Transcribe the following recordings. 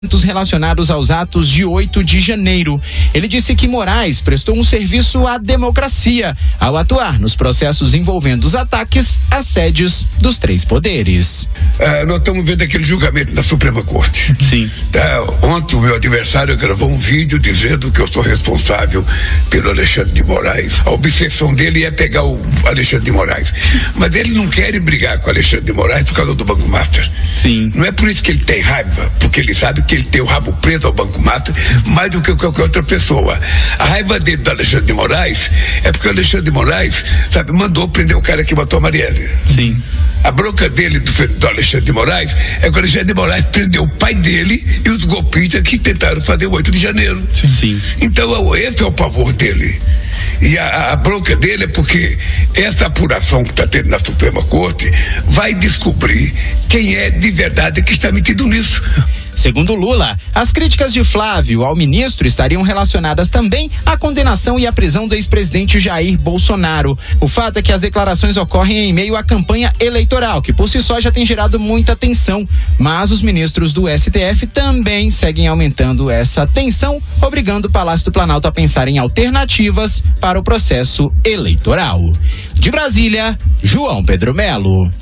relacionados aos atos de 8 de janeiro. Ele disse que Moraes prestou um serviço à democracia ao atuar nos processos envolvendo os ataques às sedes dos três poderes. Nós estamos vendo aquele julgamento da Suprema Corte. Sim. Ontem o meu adversário gravou um vídeo dizendo que eu sou responsável pelo Alexandre de Moraes. A obsessão dele é pegar o Alexandre de Moraes. Mas ele não quer brigar com o Alexandre de Moraes por causa do Banco Master. Sim. Não é por isso que ele tem raiva, porque ele sabe que ele tem o rabo preso ao Banco Master mais do que qualquer outra pessoa. A raiva dele do Alexandre de Moraes é porque o Alexandre de Moraes, mandou prender o cara que matou a Marielle. Sim. A bronca dele do Alexandre de Moraes é que o Alexandre de Moraes prendeu o pai dele e os golpistas que tentaram fazer o 8 de janeiro. Sim. Então esse é o pavor dele. E a bronca dele é porque essa apuração que está tendo na Suprema Corte vai descobrir quem é de verdade que está metido nisso. Segundo Lula, as críticas de Flávio ao ministro estariam relacionadas também à condenação e à prisão do ex-presidente Jair Bolsonaro. O fato é que as declarações ocorrem em meio à campanha eleitoral, que por si só já tem gerado muita tensão. Mas os ministros do STF também seguem aumentando essa tensão, obrigando o Palácio do Planalto a pensar em alternativas para o processo eleitoral. De Brasília, João Pedro Melo.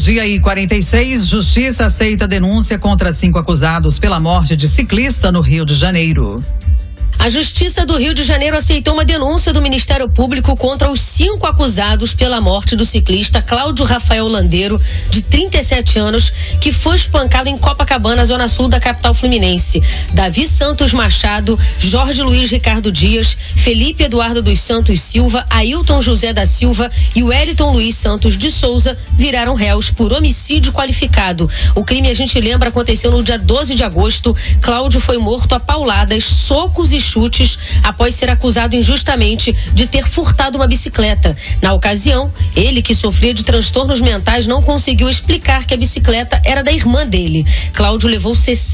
12:46, Justiça aceita denúncia contra 5 acusados pela morte de ciclista no Rio de Janeiro. A Justiça do Rio de Janeiro aceitou uma denúncia do Ministério Público contra os 5 acusados pela morte do ciclista Cláudio Rafael Landeiro, de 37 anos, que foi espancado em Copacabana, zona sul da capital fluminense. Davi Santos Machado, Jorge Luiz Ricardo Dias, Felipe Eduardo dos Santos Silva, Ailton José da Silva e Wellington Luiz Santos de Souza viraram réus por homicídio qualificado. O crime, a gente lembra, aconteceu no dia 12 de agosto. Cláudio foi morto a pauladas, socos e chutes após ser acusado injustamente de ter furtado uma bicicleta. Na ocasião, ele, que sofria de transtornos mentais, não conseguiu explicar que a bicicleta era da irmã dele. Cláudio levou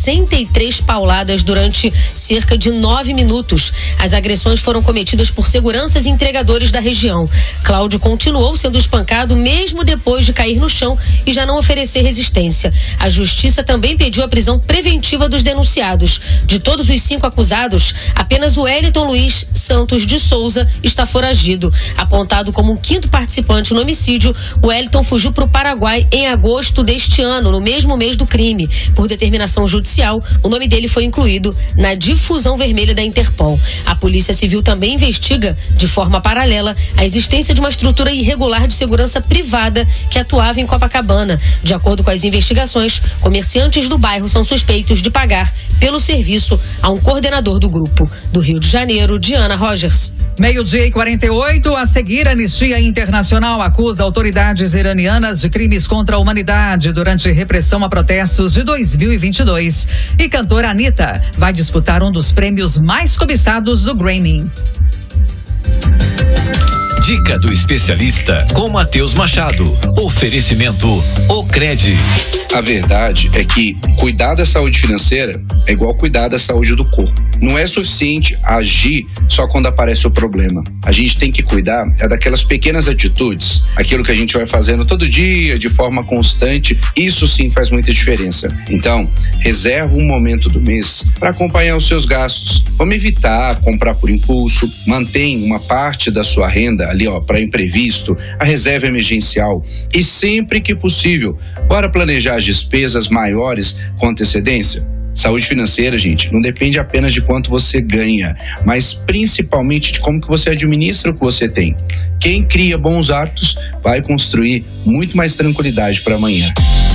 63 pauladas durante cerca de 9 minutos. As agressões foram cometidas por seguranças e entregadores da região. Cláudio continuou sendo espancado mesmo depois de cair no chão e já não oferecer resistência. A justiça também pediu a prisão preventiva dos denunciados. De todos os 5 acusados, apenas o Wellington Luiz Santos de Souza está foragido. Apontado como o 5º participante no homicídio, o Wellington fugiu para o Paraguai em agosto deste ano, no mesmo mês do crime. Por determinação judicial, o nome dele foi incluído na difusão vermelha da Interpol. A Polícia Civil também investiga, de forma paralela, a existência de uma estrutura irregular de segurança privada que atuava em Copacabana. De acordo com as investigações, comerciantes do bairro são suspeitos de pagar pelo serviço a um coordenador do grupo. Do Rio de Janeiro, Diana Rogers. 12:48, a seguir, a Anistia Internacional acusa autoridades iranianas de crimes contra a humanidade durante repressão a protestos de 2022. E cantora Anitta vai disputar um dos prêmios mais cobiçados do Grammy. Dica do especialista com Matheus Machado. Oferecimento Ocred. A verdade é que cuidar da saúde financeira é igual cuidar da saúde do corpo. Não é suficiente agir só quando aparece o problema. A gente tem que cuidar daquelas pequenas atitudes, aquilo que a gente vai fazendo todo dia, de forma constante. Isso sim faz muita diferença. Então, reserva um momento do mês para acompanhar os seus gastos. Vamos evitar comprar por impulso. Mantém uma parte da sua renda ali, para imprevisto, a reserva emergencial. E sempre que possível, bora planejar as despesas maiores com antecedência. Saúde financeira, gente, não depende apenas de quanto você ganha, mas principalmente de como que você administra o que você tem. Quem cria bons hábitos vai construir muito mais tranquilidade para amanhã.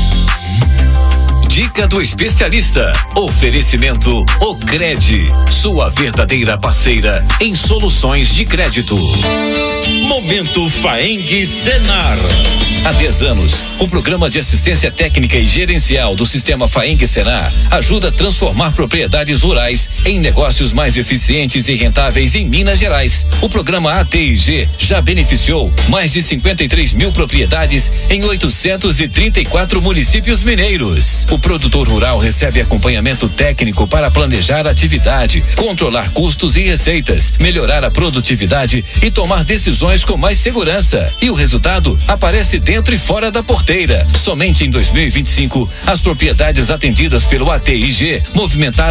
Dica do especialista. Oferecimento Ocred, sua verdadeira parceira em soluções de crédito. Momento Faeng Senar. Há 10 anos, o programa de assistência técnica e gerencial do sistema Faeng Senar ajuda a transformar propriedades rurais em negócios mais eficientes e rentáveis em Minas Gerais. O programa ATIG já beneficiou mais de 53 mil propriedades em 834 municípios mineiros. O produto produtor rural recebe acompanhamento técnico para planejar a atividade, controlar custos e receitas, melhorar a produtividade e tomar decisões com mais segurança. E o resultado aparece dentro e fora da porteira. Somente em 2025, as propriedades atendidas pelo ATIG movimentaram